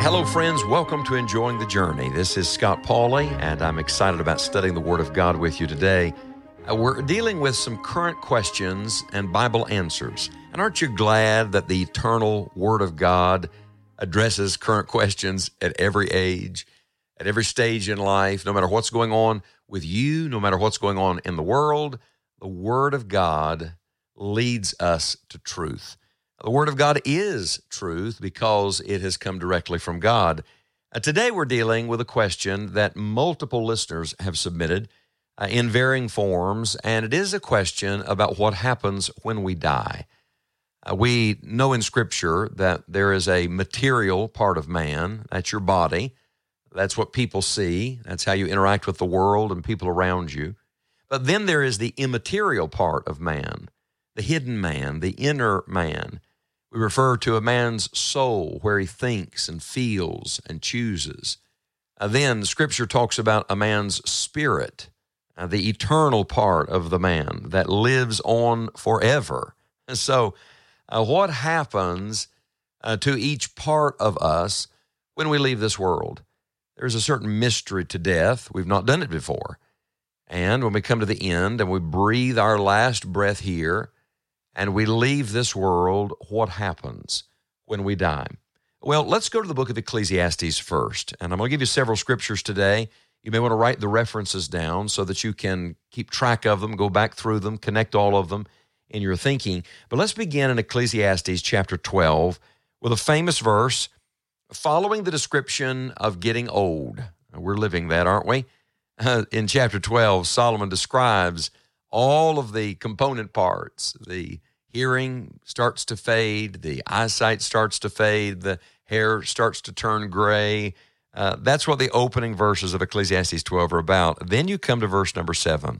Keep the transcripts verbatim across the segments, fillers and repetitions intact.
Hello, friends. Welcome to Enjoying the Journey. This is Scott Pauley, and I'm excited about studying the Word of God with you today. Uh, we're dealing with some current questions and Bible answers. And aren't you glad that the eternal Word of God addresses current questions at every age, at every stage in life, no matter what's going on with you, no matter what's going on in the world? The Word of God leads us to truth. The Word of God is truth because it has come directly from God. Uh, today we're dealing with a question that multiple listeners have submitted uh, in varying forms, and it is a question about what happens when we die. Uh, we know in Scripture that there is a material part of man, that's your body. That's what people see. That's how you interact with the world and people around you. But then there is the immaterial part of man, the hidden man, the inner man. We refer to a man's soul, where he thinks and feels and chooses. Uh, then Scripture talks about a man's spirit, uh, the eternal part of the man that lives on forever. And so uh, what happens uh, to each part of us when we leave this world? There's a certain mystery to death. We've not done it before. And when we come to the end and we breathe our last breath here, and we leave this world, what happens when we die? Well, let's go to the book of Ecclesiastes first. And I'm going to give you several scriptures today. You may want to write the references down so that you can keep track of them, go back through them, connect all of them in your thinking. But let's begin in Ecclesiastes chapter twelve with a famous verse following the description of getting old. We're living that, aren't we? Uh, in chapter twelve, Solomon describes all of the component parts. The hearing starts to fade, the eyesight starts to fade, the hair starts to turn gray. Uh, that's what the opening verses of Ecclesiastes twelve are about. Then you come to verse number seven.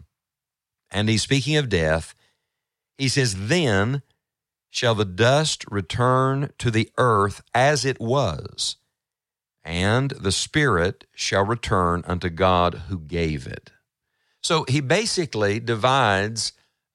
And he's speaking of death. He says, "Then shall the dust return to the earth as it was, and the spirit shall return unto God who gave it." So he basically divides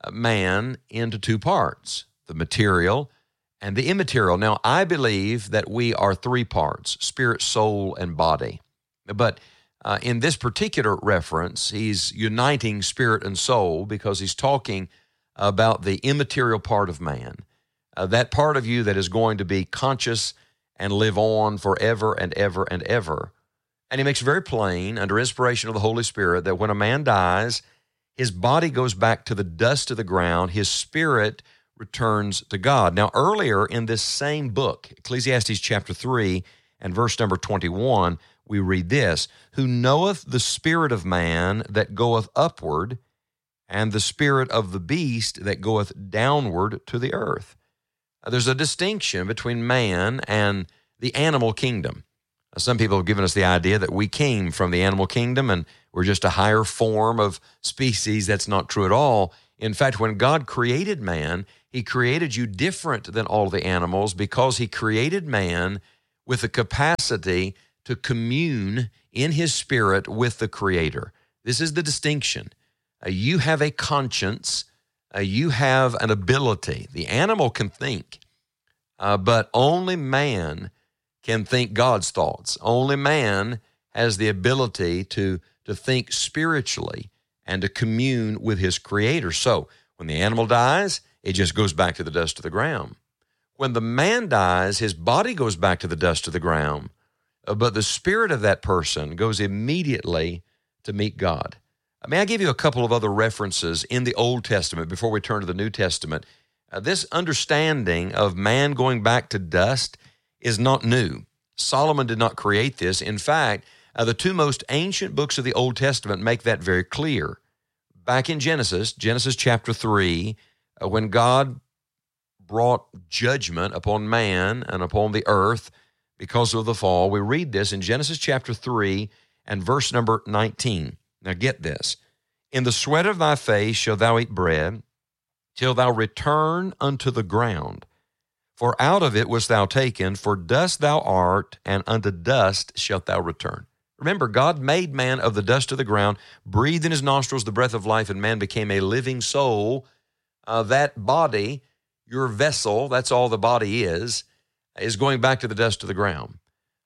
man into two parts, the material and the immaterial. Now, I believe that we are three parts, spirit, soul, and body. But uh, in this particular reference, he's uniting spirit and soul because he's talking about the immaterial part of man, uh, that part of you that is going to be conscious and live on forever and ever and ever. And he makes very plain, under inspiration of the Holy Spirit, that when a man dies, his body goes back to the dust of the ground, his spirit returns to God. Now, earlier in this same book, Ecclesiastes chapter three and verse number twenty-one, we read this, "Who knoweth the spirit of man that goeth upward, and the spirit of the beast that goeth downward to the earth." Now, there's a distinction between man and the animal kingdom. Some people have given us the idea that we came from the animal kingdom and we're just a higher form of species. That's not true at all. In fact, when God created man, he created you different than all the animals because he created man with the capacity to commune in his spirit with the Creator. This is the distinction. Uh, you have a conscience. Uh, you have an ability. The animal can think, uh, but only man can think God's thoughts. Only man has the ability to, to think spiritually and to commune with his Creator. So when the animal dies, it just goes back to the dust of the ground. When the man dies, his body goes back to the dust of the ground, but the spirit of that person goes immediately to meet God. May I give you a couple of other references in the Old Testament before we turn to the New Testament? Uh, this understanding of man going back to dust is not new. Solomon did not create this. In fact, uh, the two most ancient books of the Old Testament make that very clear. Back in Genesis, Genesis chapter three, uh, when God brought judgment upon man and upon the earth because of the fall, we read this in Genesis chapter three and verse number nineteen. Now get this. "In the sweat of thy face shalt thou eat bread, till thou return unto the ground. For out of it wast thou taken, for dust thou art, and unto dust shalt thou return." Remember, God made man of the dust of the ground, breathed in his nostrils the breath of life, and man became a living soul. Uh, that body, your vessel, that's all the body is, is going back to the dust of the ground.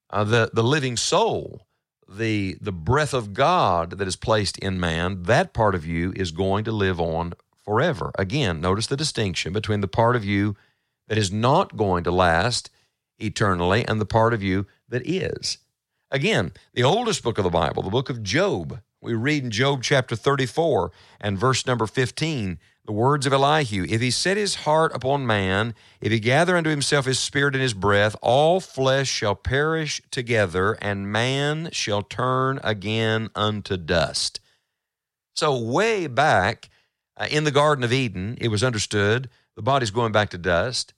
Uh, the, the living soul, the, the breath of God that is placed in man, that part of you is going to live on forever. Again, notice the distinction between the part of you that is not going to last eternally and the part of you that is. Again, the oldest book of the Bible, the book of Job, we read in Job chapter thirty-four and verse number fifteen, the words of Elihu, if he set his heart upon man, if he gather unto himself his spirit and his breath, all flesh shall perish together, and man shall turn again unto dust. So way back uh, in the Garden of Eden, it was understood the body's going back to dust.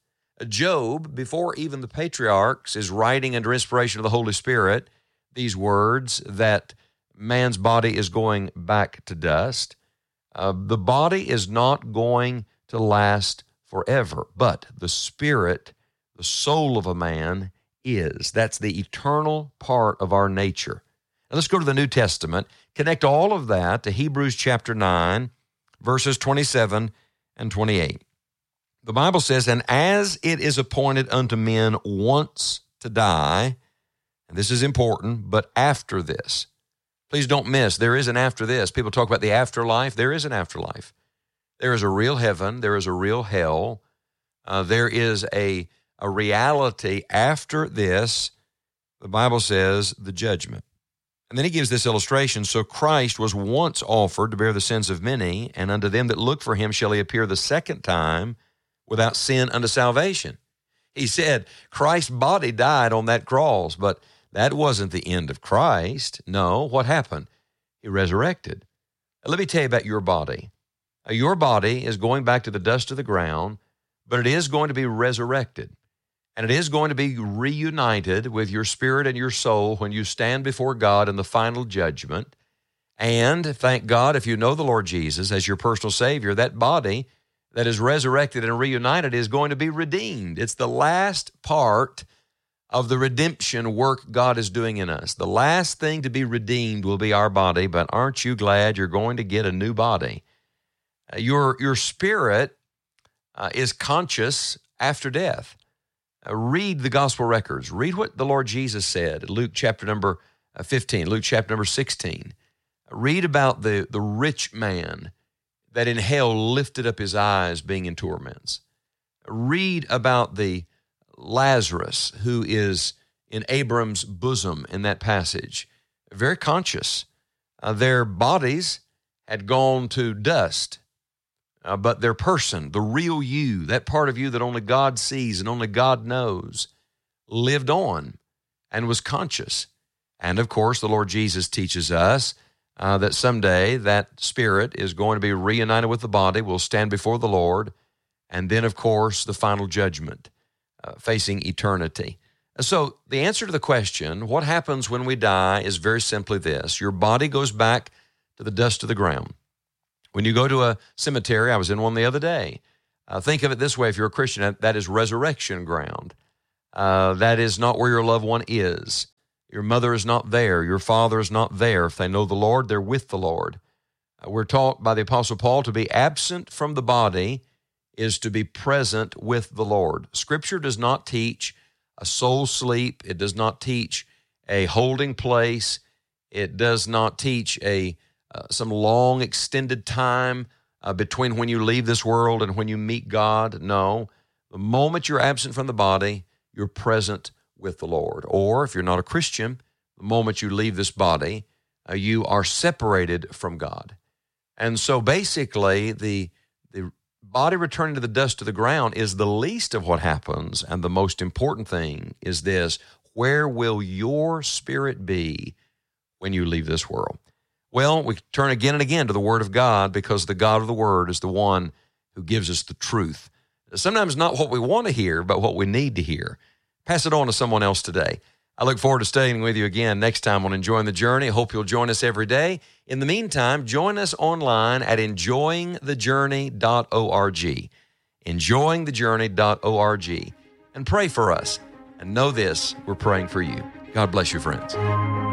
Job, before even the patriarchs, is writing under inspiration of the Holy Spirit these words that man's body is going back to dust. Uh, the body is not going to last forever, but the spirit, the soul of a man is. That's the eternal part of our nature. Now let's go to the New Testament, connect all of that to Hebrews chapter nine, verses twenty-seven and twenty-eight. The Bible says, and as it is appointed unto men once to die, and this is important, but after this. Please don't miss, there is an after this. People talk about the afterlife. There is an afterlife. There is a real heaven. There is a real hell. Uh, there is a, a reality after this. The Bible says the judgment. And then he gives this illustration. So Christ was once offered to bear the sins of many, and unto them that look for him shall he appear the second time without sin unto salvation. He said Christ's body died on that cross, but that wasn't the end of Christ. No, what happened? He resurrected. Now, let me tell you about your body. Uh, your body is going back to the dust of the ground, but it is going to be resurrected. And it is going to be reunited with your spirit and your soul when you stand before God in the final judgment. And thank God, if you know the Lord Jesus as your personal Savior, that body that is resurrected and reunited is going to be redeemed. It's the last part of the redemption work God is doing in us. The last thing to be redeemed will be our body, but aren't you glad you're going to get a new body? Uh, your, your spirit uh, is conscious after death. Uh, read the gospel records. Read what the Lord Jesus said, Luke chapter number fifteen, Luke chapter number sixteen. Read about the, the rich man that in hell lifted up his eyes being in torments. Read about the Lazarus, who is in Abram's bosom in that passage, very conscious. Uh, their bodies had gone to dust, uh, but their person, the real you, that part of you that only God sees and only God knows, lived on and was conscious. And of course, the Lord Jesus teaches us uh, that someday that spirit is going to be reunited with the body, will stand before the Lord, and then, of course, the final judgment. Uh, facing eternity. So the answer to the question, what happens when we die, is very simply this. Your body goes back to the dust of the ground. When you go to a cemetery, I was in one the other day. Uh, think of it this way, if you're a Christian, that is resurrection ground. Uh, that is not where your loved one is. Your mother is not there. Your father is not there. If they know the Lord, they're with the Lord. Uh, we're taught by the Apostle Paul to be absent from the body is to be present with the Lord. Scripture does not teach a soul sleep. It does not teach a holding place. It does not teach a uh, some long extended time uh, between when you leave this world and when you meet God. No, the moment you're absent from the body, you're present with the Lord. Or if you're not a Christian, the moment you leave this body, uh, you are separated from God. And so basically the the body returning to the dust of the ground is the least of what happens, and the most important thing is this: where will your spirit be when you leave this world? Well, we turn again and again to the Word of God, because the God of the Word is the one who gives us the truth. Sometimes not what we want to hear, but what we need to hear. Pass it on to someone else today. I look forward to staying with you again next time on Enjoying the Journey. I hope you'll join us every day. In the meantime, join us online at enjoying the journey dot org. enjoying the journey dot org. And pray for us. And know this, we're praying for you. God bless you, friends.